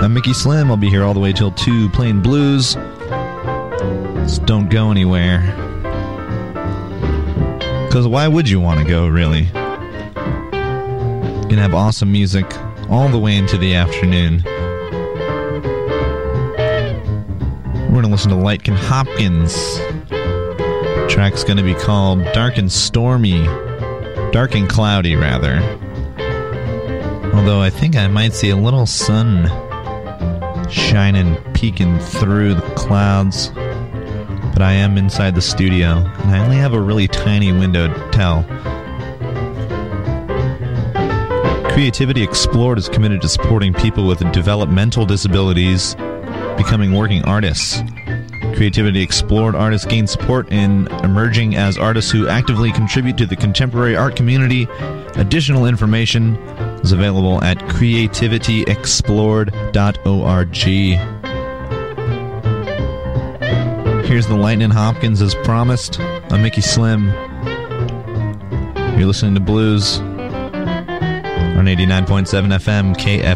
I'm Mickey Slim. I'll be here all the way till 2 playing blues. Just don't go anywhere. Because why would you want to go, really? Gonna have awesome music all the way into the afternoon. We're gonna listen to Lightkin Hopkins. The track's gonna be called Dark and Stormy. Dark and Cloudy, rather. Although I think I might see a little sun shining, peeking through the clouds. But I am inside the studio, and I only have a really tiny window to tell. Creativity Explored is committed to supporting people with developmental disabilities becoming working artists. Creativity Explored artists gain support in emerging as artists who actively contribute to the contemporary art community. Additional information is available at creativityexplored.org. Here's the Lightning Hopkins as promised. I'm Mickey Slim. You're listening to Blues on 89.7 FM KFI.